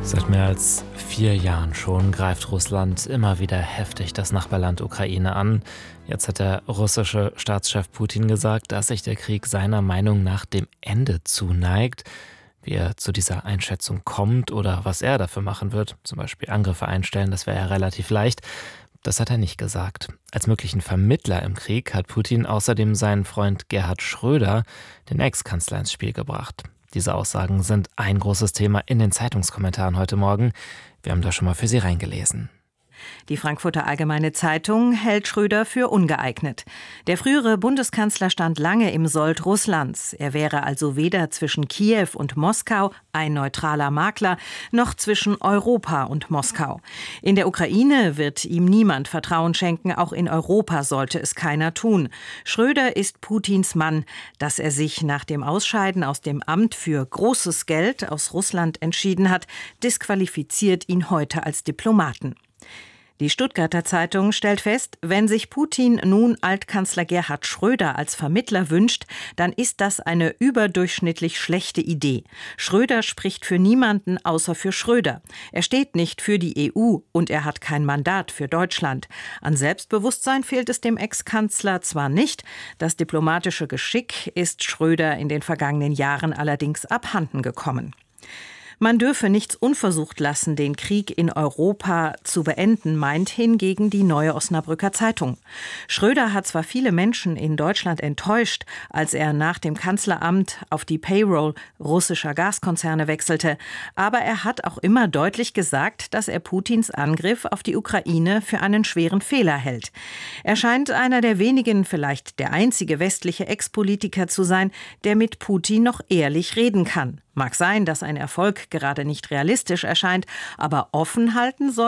Seit mehr als 4 Jahren schon greift Russland immer wieder heftig das Nachbarland Ukraine an. Jetzt hat der russische Staatschef Putin gesagt, dass sich der Krieg seiner Meinung nach dem Ende zuneigt. Wie er zu dieser Einschätzung kommt oder was er dafür machen wird, zum Beispiel Angriffe einstellen, das wäre ja relativ leicht. Das hat er nicht gesagt. Als möglichen Vermittler im Krieg hat Putin außerdem seinen Freund Gerhard Schröder, den Ex-Kanzler, ins Spiel gebracht. Diese Aussagen sind ein großes Thema in den Zeitungskommentaren heute Morgen. Wir haben da schon mal für Sie reingelesen. Die Frankfurter Allgemeine Zeitung hält Schröder für ungeeignet. Der frühere Bundeskanzler stand lange im Sold Russlands. Er wäre also weder zwischen Kiew und Moskau ein neutraler Makler, noch zwischen Europa und Moskau. In der Ukraine wird ihm niemand Vertrauen schenken, auch in Europa sollte es keiner tun. Schröder ist Putins Mann. Dass er sich nach dem Ausscheiden aus dem Amt für großes Geld aus Russland entschieden hat, disqualifiziert ihn heute als Diplomaten. Die Stuttgarter Zeitung stellt fest, wenn sich Putin nun Altkanzler Gerhard Schröder als Vermittler wünscht, dann ist das eine überdurchschnittlich schlechte Idee. Schröder spricht für niemanden außer für Schröder. Er steht nicht für die EU und er hat kein Mandat für Deutschland. An Selbstbewusstsein fehlt es dem Ex-Kanzler zwar nicht, das diplomatische Geschick ist Schröder in den vergangenen Jahren allerdings abhanden gekommen. Man dürfe nichts unversucht lassen, den Krieg in Europa zu beenden, meint hingegen die Neue Osnabrücker Zeitung. Schröder hat zwar viele Menschen in Deutschland enttäuscht, als er nach dem Kanzleramt auf die Payroll russischer Gaskonzerne wechselte, aber er hat auch immer deutlich gesagt, dass er Putins Angriff auf die Ukraine für einen schweren Fehler hält. Er scheint einer der wenigen, vielleicht der einzige westliche Ex-Politiker zu sein, der mit Putin noch ehrlich reden kann. Mag sein, dass ein Erfolg gerade nicht realistisch erscheint, aber offen halten soll